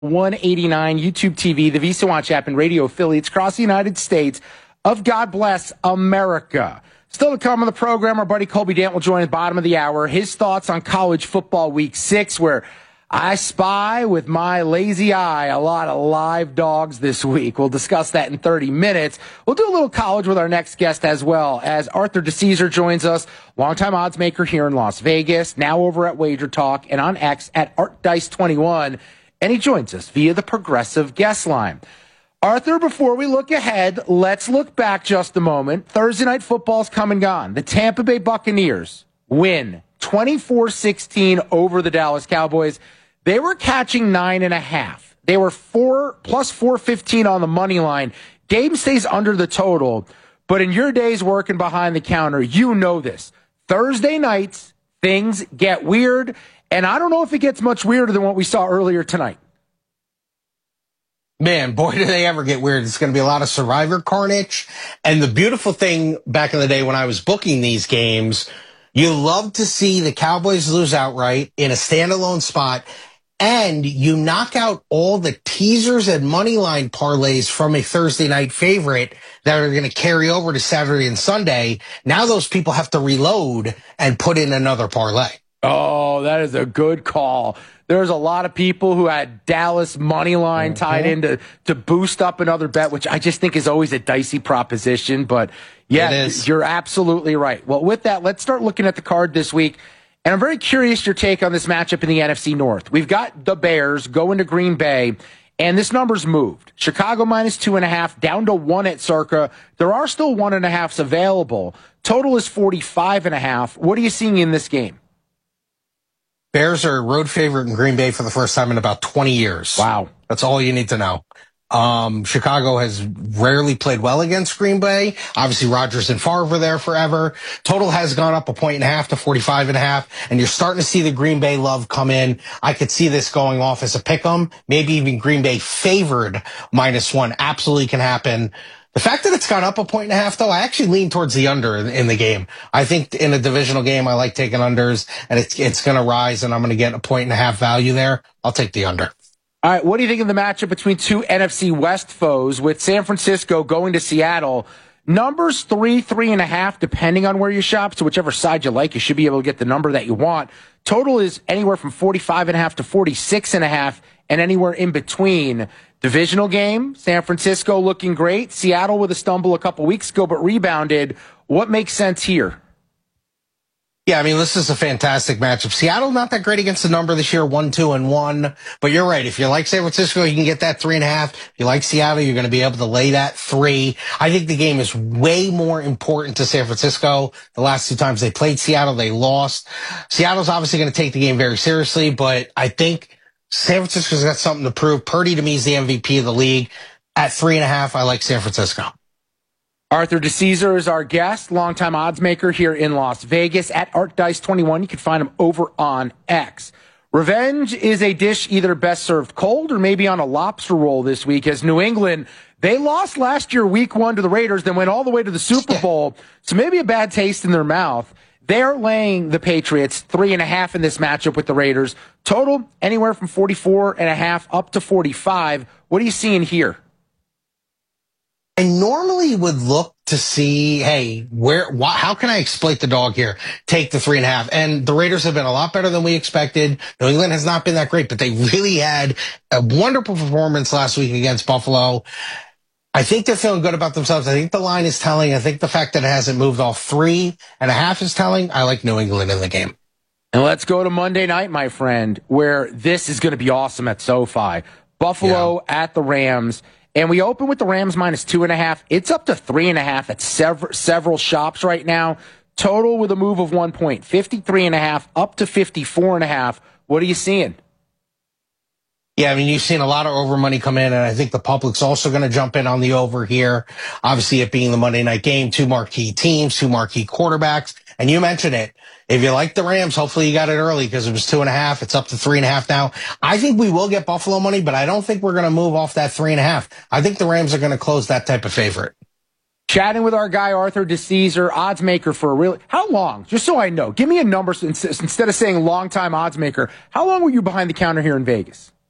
189, YouTube TV, the Visa Watch app, and radio affiliates across the United States of God Bless America. Still to come on the program, our buddy Colby Dant will join at the bottom of the hour. His thoughts on college football week 6, where I spy with my lazy eye a lot of live dogs this week. We'll discuss that in 30 minutes. We'll do a little college with our next guest as well, as Arthur DeCesar joins us, longtime odds maker here in Las Vegas, now over at Wager Talk and on X at ArtDice21. And he joins us via the Progressive guest line. Arthur, before we look ahead, let's look back just a moment. Thursday night football's come and gone. The Tampa Bay Buccaneers win 24-16 over the Dallas Cowboys. They were catching 9.5. They were plus 415 on the money line. Game stays under the total. But in your days working behind the counter, you know this. Thursday nights, things get weird. And I don't know if it gets much weirder than what we saw earlier tonight. Man, boy, do they ever get weird. It's going to be a lot of survivor carnage. And the beautiful thing back in the day when I was booking these games, you love to see the Cowboys lose outright in a standalone spot, and you knock out all the teasers and money line parlays from a Thursday night favorite that are going to carry over to Saturday and Sunday. Now those people have to reload and put in another parlay. Oh, that is a good call. There's a lot of people who had Dallas money line tied in to boost up another bet, which I just think is always a dicey proposition. But yeah, you're absolutely right. Well, with that, let's start looking at the card this week. And I'm very curious your take on this matchup in the NFC North. We've got the Bears going to Green Bay, and this number's moved. Chicago minus 2.5, down to 1 at Circa. There are still 1.5s available. Total is 45.5. What are you seeing in this game? Bears are a road favorite in Green Bay for the first time in about 20 years. Wow. That's all you need to know. Chicago has rarely played well against Green Bay. Obviously, Rodgers and Favre were there forever. Total has gone up 1.5 to 45.5, and you're starting to see the Green Bay love come in. I could see this going off as a pick'em. Maybe even Green Bay favored -1 absolutely can happen. The fact that it's gone up 1.5, though, I actually lean towards the under in the game. I think in a divisional game, I like taking unders, and it's going to rise, and I'm going to get 1.5 value there. I'll take the under. All right, what do you think of the matchup between two NFC West foes, with San Francisco going to Seattle? Numbers 3.5, depending on where you shop. So whichever side you like, you should be able to get the number that you want. Total is anywhere from 45.5 to 46.5, and anywhere in between. Divisional game, San Francisco looking great. Seattle with a stumble a couple weeks ago, but rebounded. What makes sense here? Yeah, I mean, this is a fantastic matchup. Seattle not that great against the number this year, 1-2-1. But you're right. If you like San Francisco, you can get that 3.5. If you like Seattle, you're going to be able to lay that 3. I think the game is way more important to San Francisco. The last 2 times they played Seattle, they lost. Seattle's obviously going to take the game very seriously, but I think San Francisco's got something to prove. Purdy, to me, is the MVP of the league. At 3.5, I like San Francisco. Arthur DeCesar is our guest, longtime odds maker here in Las Vegas at ArtDice21. You can find him over on X. Revenge is a dish either best served cold or maybe on a lobster roll this week, as New England, they lost last year week 1 to the Raiders, then went all the way to the Super Bowl. So maybe a bad taste in their mouth. They're laying the Patriots 3.5 in this matchup with the Raiders. Total anywhere from 44.5 up to 45. What are you seeing here? I normally would look to see, hey, how can I exploit the dog here? Take the 3.5. And the Raiders have been a lot better than we expected. New England has not been that great, but they really had a wonderful performance last week against Buffalo. I think they're feeling good about themselves. I think the line is telling. I think the fact that it hasn't moved off 3.5 is telling. I like New England in the game. And let's go to Monday night, my friend, where this is going to be awesome at SoFi. Buffalo at the Rams. And we open with the Rams minus 2.5. It's up to 3.5 at several shops right now. Total with a move of 1 point, 53.5 up to 54.5. What are you seeing? Yeah, I mean, you've seen a lot of over money come in, and I think the public's also going to jump in on the over here. Obviously, it being the Monday night game, 2 marquee teams, 2 marquee quarterbacks. And you mentioned it. If you like the Rams, hopefully you got it early because it was 2.5. It's up to 3.5 now. I think we will get Buffalo money, but I don't think we're going to move off that 3.5. I think the Rams are going to close that type of favorite. Chatting with our guy, Arthur DeCesar, odds maker for a real... How long? Just so I know. Give me a number instead of saying long-time odds maker. How long were you behind the counter here in Vegas?